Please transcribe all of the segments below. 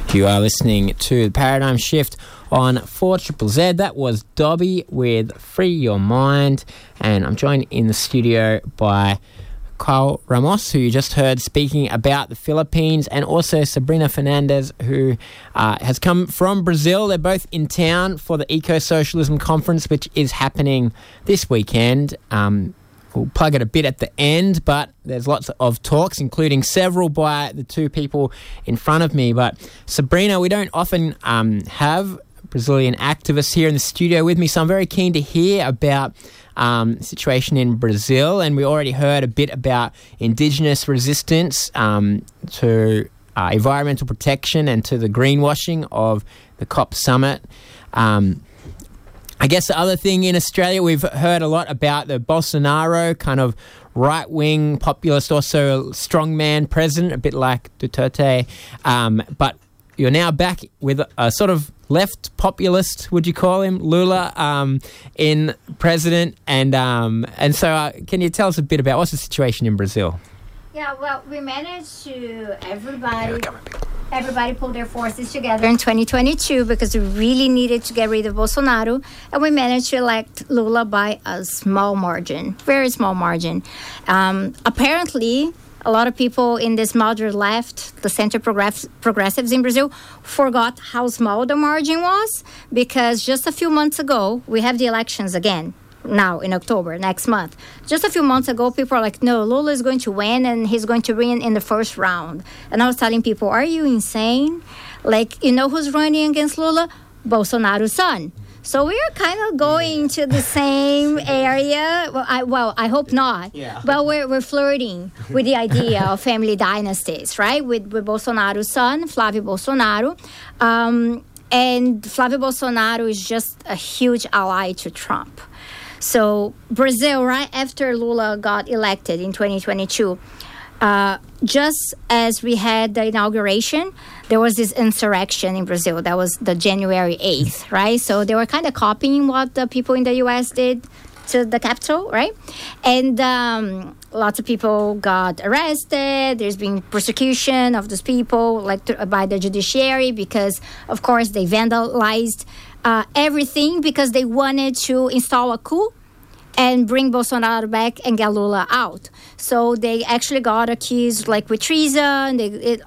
You are listening to The Paradigm Shift on 4ZZZ. That was Dobby with Free Your Mind. And I'm joined in the studio by Kyle Ramos, who you just heard speaking about the Philippines, and also Sabrina Fernandez, who has come from Brazil. They're both in town for the Eco-Socialism Conference, which is happening this weekend. We'll plug it a bit at the end, but there's lots of talks, including several by the two people in front of me. But Sabrina, we don't often have Brazilian activists here in the studio with me, so I'm very keen to hear about the situation in Brazil. And we already heard a bit about indigenous resistance to environmental protection and to the greenwashing of the COP summit. I guess the other thing in Australia, we've heard a lot about the Bolsonaro kind of right-wing populist, also strongman president, a bit like Duterte. But you're now back with a sort of left populist, would you call him, Lula, in president. And so can you tell us a bit about what's the situation in Brazil? Yeah, well, we managed to everybody pulled their forces together in 2022 because we really needed to get rid of Bolsonaro, and we managed to elect Lula by a small margin, very small margin. Apparently, a lot of people in this moderate left, the center progressives in Brazil, forgot how small the margin was, because just a few months ago, we have the elections again. Now in October, next month. Just a few months ago, people are like, no, Lula is going to win and he's going to win in the first round. And I was telling people, are you insane? Like, you know who's running against Lula? Bolsonaro's son. So we are kind of going to the same area. Well, I hope not. Yeah. But we're flirting with the idea of family dynasties, right? With Bolsonaro's son, Flávio Bolsonaro. And Flávio Bolsonaro is just a huge ally to Trump. So Brazil, right after Lula got elected in 2022, just as we had the inauguration, there was this insurrection in Brazil. That was the January 8th, right? So they were kind of copying what the people in the U.S. did to the Capitol, right? And lots of people got arrested. There's been persecution of those people, by the judiciary, because, of course, they vandalized everything because they wanted to install a coup and bring Bolsonaro back and get Lula out. So they actually got accused with treason. They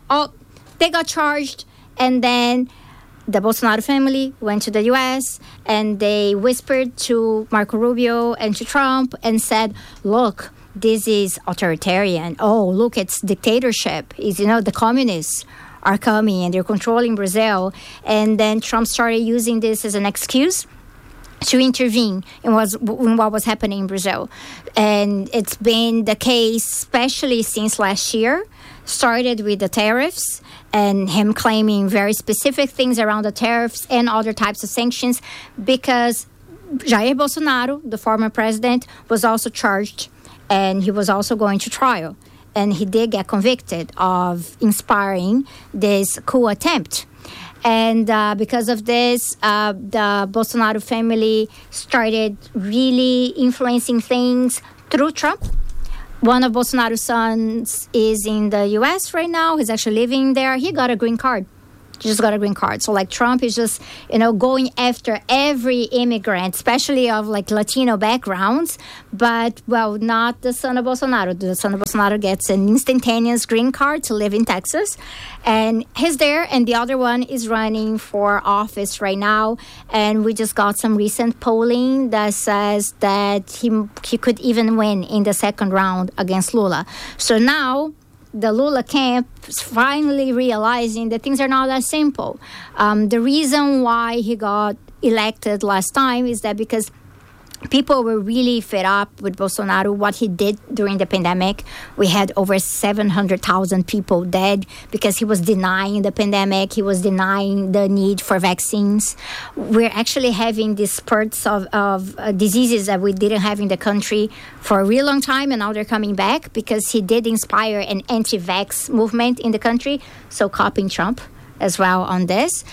got charged, and then the Bolsonaro family went to the U.S. and they whispered to Marco Rubio and to Trump and said, look, this is authoritarian. Oh, look, it's dictatorship. The communists are coming and they're controlling Brazil. And then Trump started using this as an excuse to intervene in what was happening in Brazil. And it's been the case, especially since last year. Started with the tariffs and him claiming very specific things around the tariffs and other types of sanctions, because Jair Bolsonaro, the former president, was also charged and he was also going to trial. And he did get convicted of inspiring this coup attempt. And because of this, the Bolsonaro family started really influencing things through Trump. One of Bolsonaro's sons is in the U.S. right now. He's actually living there. He got a green card. He just got a green card. So Trump is just, going after every immigrant, especially of Latino backgrounds. But, not the son of Bolsonaro. The son of Bolsonaro gets an instantaneous green card to live in Texas. And he's there. And the other one is running for office right now. And we just got some recent polling that says that he could even win in the second round against Lula. So now the Lula camp is finally realizing that things are not that simple. The reason why he got elected last time is that because people were really fed up with Bolsonaro, what he did during the pandemic. We had over 700,000 people dead because he was denying the pandemic. He was denying the need for vaccines. We're actually having these spurts of diseases that we didn't have in the country for a real long time, and now they're coming back because he did inspire an anti-vax movement in the country, so copying Trump as well on this.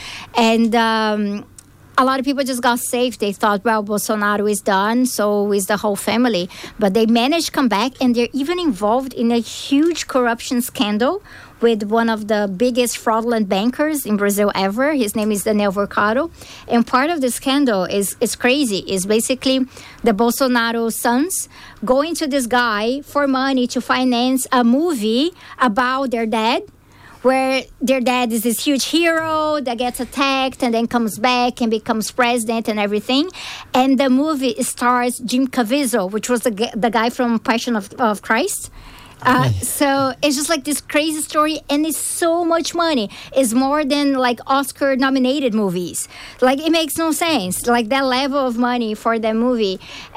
And a lot of people just got safe. They thought, Bolsonaro is done, so is the whole family. But they managed to come back, and they're even involved in a huge corruption scandal with one of the biggest fraudulent bankers in Brazil ever. His name is Daniel Vorcado. And part of the scandal is crazy. Is basically the Bolsonaro sons going to this guy for money to finance a movie about their dad, where their dad is this huge hero that gets attacked and then comes back and becomes president and everything. And the movie stars Jim Caviezel, which was the guy from Passion of Christ. So it's just like this crazy story, and it's so much money. It's more than like Oscar nominated movies. Like, it makes no sense, like that level of money for that movie.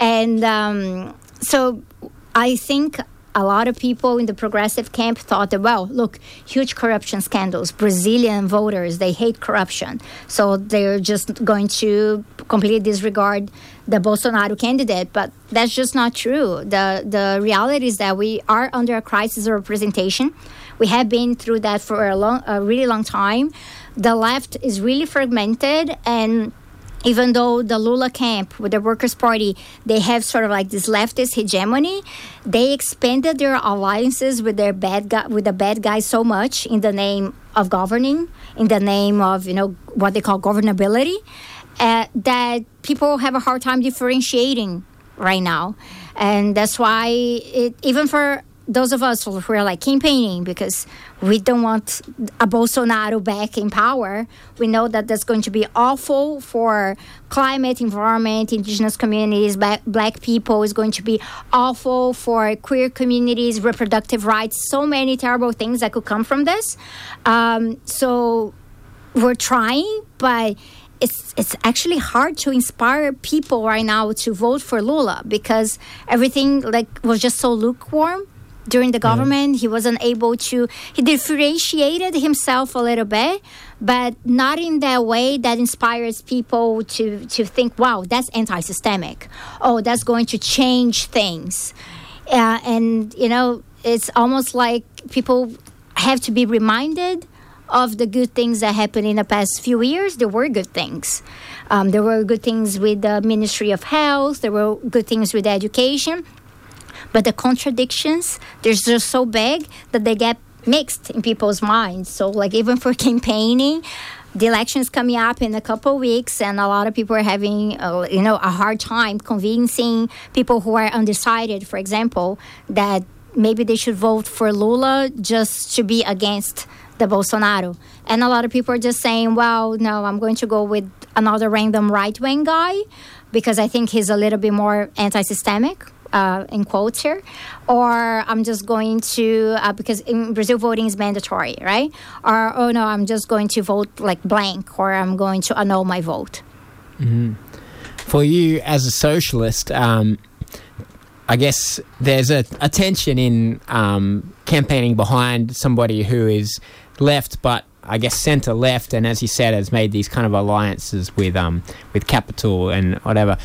And so I think a lot of people in the progressive camp thought that, well, look, huge corruption scandals. Brazilian voters, they hate corruption. So they're just going to completely disregard the Bolsonaro candidate. But that's just not true. The reality is that we are under a crisis of representation. We have been through that for a really long time. The left is really fragmented, and even though the Lula camp with the Workers' Party, they have sort of like this leftist hegemony, they expanded their alliances with the bad guys so much in the name of governing, in the name of, what they call governability, that people have a hard time differentiating right now. And that's why even for those of us who are like campaigning because we don't want a Bolsonaro back in power, we know that that's going to be awful for climate, environment, indigenous communities, black people. Is going to be awful for queer communities, reproductive rights, so many terrible things that could come from this. So we're trying, but it's actually hard to inspire people right now to vote for Lula because everything was just so lukewarm. During the government, he wasn't able to... He differentiated himself a little bit, but not in that way that inspires people to think, wow, that's anti-systemic. Oh, that's going to change things. And, it's almost like people have to be reminded of the good things that happened in the past few years. There were good things. There were good things with the Ministry of Health. There were good things with education. But the contradictions, they're just so big that they get mixed in people's minds. So, even for campaigning, the election's coming up in a couple of weeks, and a lot of people are having, a hard time convincing people who are undecided, for example, that maybe they should vote for Lula just to be against the Bolsonaro. And a lot of people are just saying, well, no, I'm going to go with another random right-wing guy because I think he's a little bit more anti-systemic. In quotes here, or I'm just going to, because in Brazil voting is mandatory, right? Or, oh no, I'm just going to vote blank, or I'm going to annul my vote. Mm-hmm. For you as a socialist, I guess there's a tension in campaigning behind somebody who is left, but I guess centre-left, and as you said, has made these kind of alliances with Capital and whatever.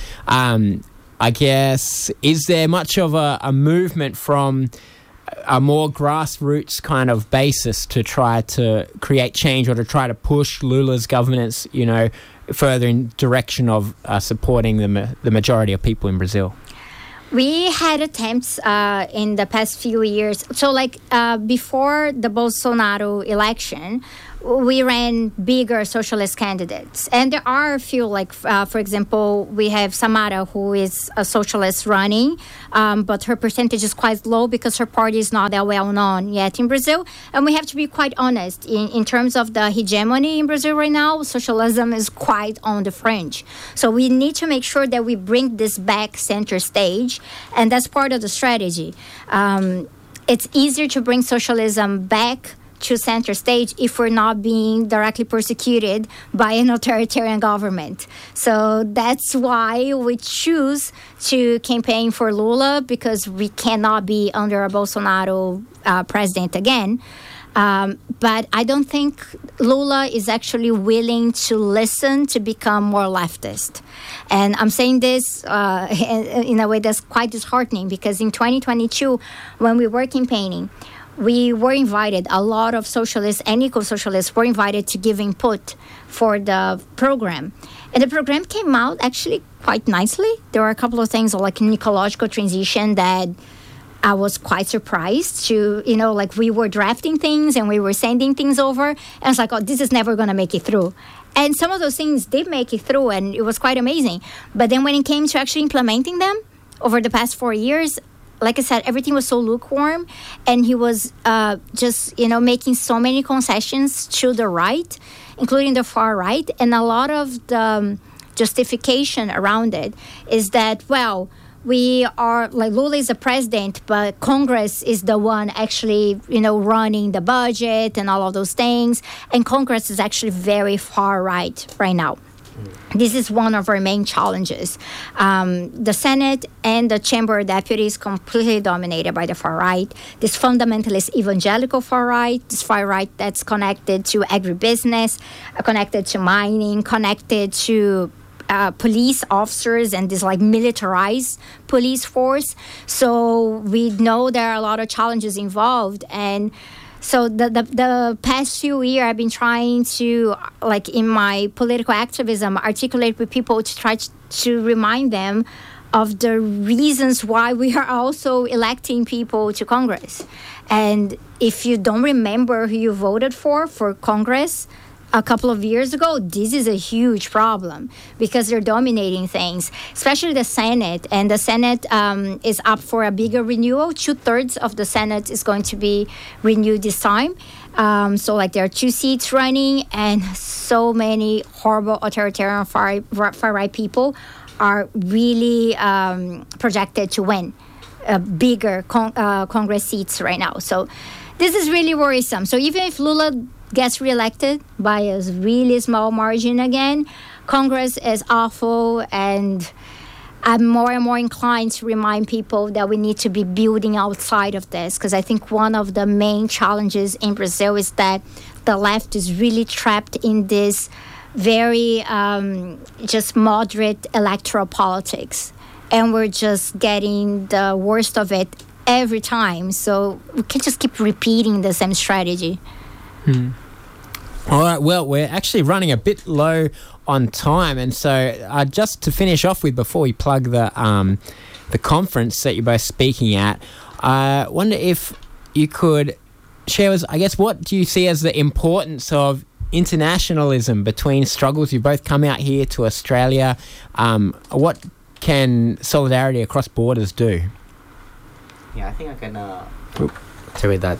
I guess, is there much of a movement from a more grassroots kind of basis to try to create change or to try to push Lula's governance, further in direction of supporting the majority of people in Brazil? We had attempts in the past few years. So, before the Bolsonaro election, we ran bigger socialist candidates. And there are a few, for example, we have Samara, who is a socialist running, but her percentage is quite low because her party is not that well known yet in Brazil. And we have to be quite honest. In terms of the hegemony in Brazil right now, socialism is quite on the fringe. So we need to make sure that we bring this back center stage, and that's part of the strategy. It's easier to bring socialism back to center stage if we're not being directly persecuted by an authoritarian government. So that's why we choose to campaign for Lula, because we cannot be under a Bolsonaro president again. But I don't think Lula is actually willing to listen to become more leftist. And I'm saying this in a way that's quite disheartening, because in 2022, when we were campaigning, we were invited, a lot of socialists and eco-socialists were invited to give input for the program. And the program came out actually quite nicely. There were a couple of things like an ecological transition that I was quite surprised to, like we were drafting things and we were sending things over. And I was like, oh, this is never going to make it through. And some of those things did make it through, and it was quite amazing. But then when it came to actually implementing them over the past 4 years, like I said, everything was so lukewarm. And he was just, making so many concessions to the right, including the far right. And a lot of the justification around it is that, well, we are, like, Lula is the president, but Congress is the one actually, running the budget and all of those things. And Congress is actually very far right now. This is one of our main challenges. The Senate and the Chamber of Deputies completely dominated by the far right. This fundamentalist evangelical far right, this far right that's connected to agribusiness, connected to mining, connected to police officers and this like militarized police force. So we know there are a lot of challenges involved. And so the past few years, I've been trying to, like in my political activism, articulate with people to try to remind them of the reasons why we are also electing people to Congress. And if you don't remember who you voted for Congress a couple of years ago, this is a huge problem because they're dominating things, especially the Senate. And the Senate is up for a bigger renewal. 2/3 of the Senate is going to be renewed this time. So like there are 2 seats running, and so many horrible authoritarian far-right people are really projected to win bigger Congress seats right now. So this is really worrisome. So even if Lula gets reelected by a really small margin again, Congress is awful, and I'm more and more inclined to remind people that we need to be building outside of this, because I think one of the main challenges in Brazil is that the left is really trapped in this very just moderate electoral politics, and we're just getting the worst of it every time. So we can just keep repeating the same strategy. All right, well, we're actually running a bit low on time, and so just to finish off with, before we plug the conference that you're both speaking at, I wonder if you could share with us, I guess, what do you see as the importance of internationalism between struggles? You both come out here to Australia. What can solidarity across borders do? Yeah, I think I can say with that.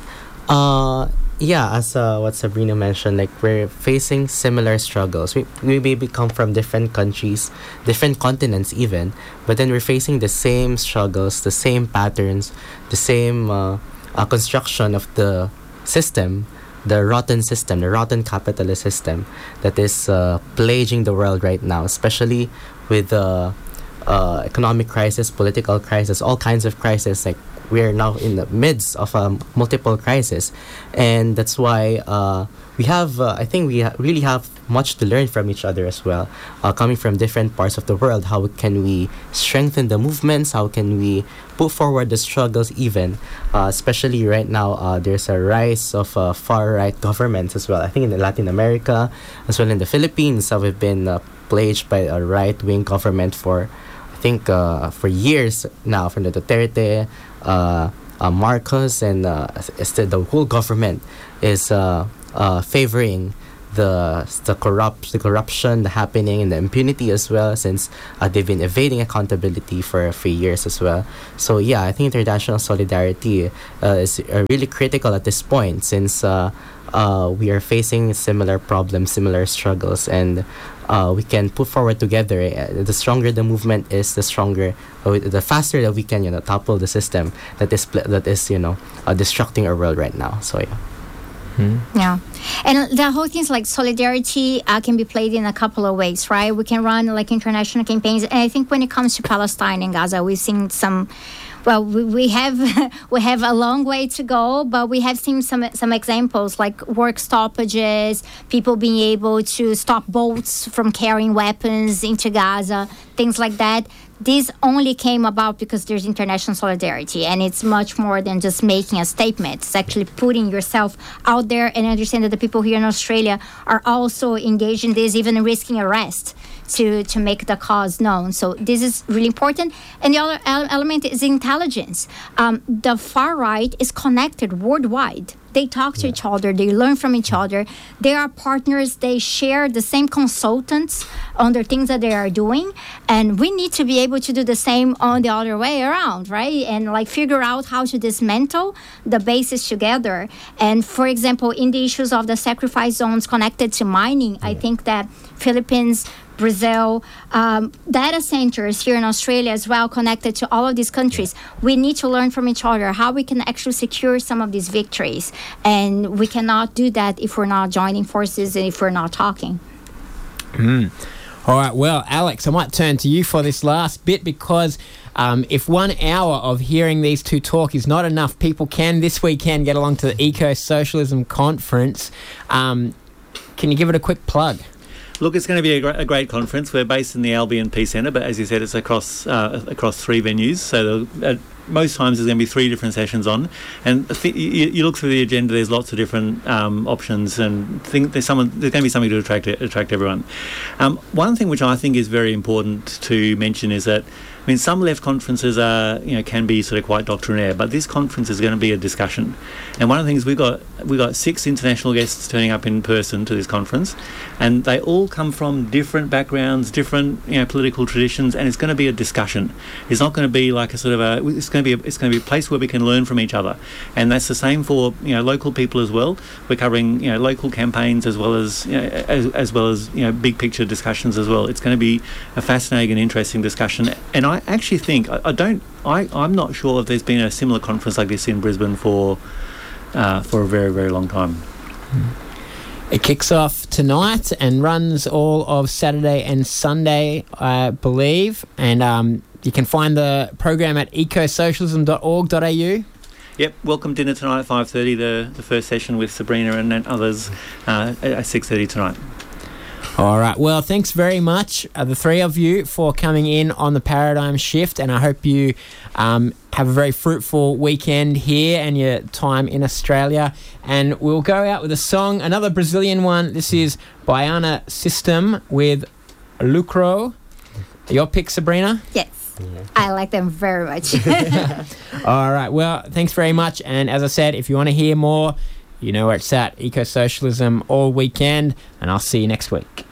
Yeah, as what Sabrina mentioned, like we're facing similar struggles. We maybe come from different countries, different continents even, but then we're facing the same struggles, the same patterns, the same construction of the system, the rotten capitalist system that is plaguing the world right now, especially with the economic crisis, political crisis, all kinds of crises. Like we are now in the midst of multiple crises, and that's why we have I think we really have much to learn from each other as well, coming from different parts of the world. How can we strengthen the movements? How can we put forward the struggles even, especially right now there's a rise of far-right governments as well. I think in Latin America as well, in the Philippines, we've been plagued by a right-wing government for I think for years now, from the Duterte, Marcos, and the whole government is favoring the corruption, the happening, and the impunity as well, since they've been evading accountability for years as well. So yeah, I think international solidarity is really critical at this point, since we are facing similar problems, similar struggles, and we can put forward together. The stronger the movement is, the faster that we can, topple the system that is destructing our world right now. So yeah. Yeah, and the whole thing is like solidarity can be played in a couple of ways, right? We can run like international campaigns, and I think when it comes to Palestine and Gaza, we've seen some. Well, we have a long way to go, but we have seen some examples like work stoppages, people being able to stop boats from carrying weapons into Gaza, things like that. This only came about because there's international solidarity, and it's much more than just making a statement. It's actually putting yourself out there, and understand that the people here in Australia are also engaged in this, even risking arrest to make the cause known. So this is really important. And the other element is intelligence. The far right is connected worldwide. They talk to each other. They learn from each other. They are partners. They share the same consultants on the things that they are doing. And we need to be able to do the same on the other way around, right? And like figure out how to dismantle the bases together. And for example, in the issues of the sacrifice zones connected to mining, I think that Philippines, Brazil, data centers here in Australia as well, connected to all of these countries. We need to learn from each other how we can actually secure some of these victories. And we cannot do that if we're not joining forces and if we're not talking. All right, well, Alex, I might turn to you for this last bit because if 1 hour of hearing these two talk is not enough, people can this weekend get along to the Eco-Socialism Conference. Can you give it a quick plug? Look, it's going to be a great conference. We're based in the Albion Peace Centre, but as you said, it's across 3 venues. So most times there's going to be 3 different sessions on. And you look through the agenda, there's lots of different options, and there's going to be something to attract everyone. One thing which I think is very important to mention is that, I mean, some left conferences can be sort of quite doctrinaire, but this conference is going to be a discussion. And one of the things we got 6 international guests turning up in person to this conference, and they all come from different backgrounds, different political traditions, and it's going to be a discussion. It's not going to be like a sort of it's going to be a place where we can learn from each other, and that's the same for local people as well. We're covering local campaigns as well as big picture discussions as well. It's going to be a fascinating and interesting discussion, and I actually think I'm not sure if there's been a similar conference like this in Brisbane for a very, very long time. It kicks off tonight and runs all of Saturday and Sunday, I believe, and you can find the program at ecosocialism.org.au. Yep, welcome dinner tonight at 5:30. The first session with Sabrina and others at 6:30 tonight. All right. Well, thanks very much, the 3 of you, for coming in on the Paradigm Shift, and I hope you have a very fruitful weekend here and your time in Australia. And we'll go out with a song, another Brazilian one. This is Baiana System with Lucro. Your pick, Sabrina? Yes. I like them very much. All right. Well, thanks very much. And as I said, if you want to hear more, you know where it's at, Eco-Socialism all weekend, and I'll see you next week.